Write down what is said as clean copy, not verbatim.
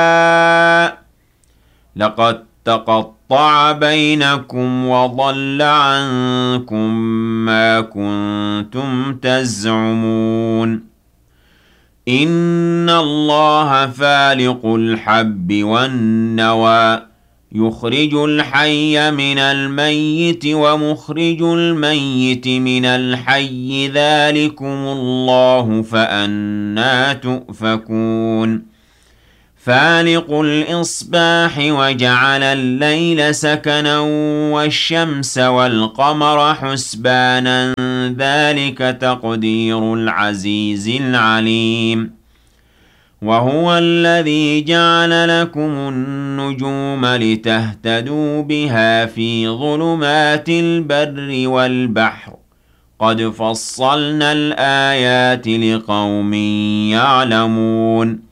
لقد تقطع بينكم وضل عنكم ما كنتم تزعمون إن الله فالق الحب والنوى يخرج الحي من الميت ومخرج الميت من الحي ذلكم الله فأنى تؤفكون فالق الإصباح وجعل الليل سكنا والشمس والقمر حسبانا ذلك تقدير العزيز العليم وهو الذي جعل لكم النجوم لتهتدوا بها في ظلمات البر والبحر قد فصلنا الآيات لقوم يعلمون